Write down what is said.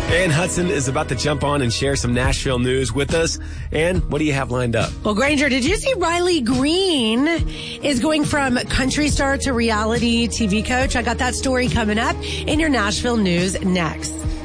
Ann Hudson is about to jump on and share some Nashville news with us. Ann, what do you have lined up? Well, Granger, did you see Riley Green is going from country star to reality TV coach? I got that story coming up in your Nashville news next.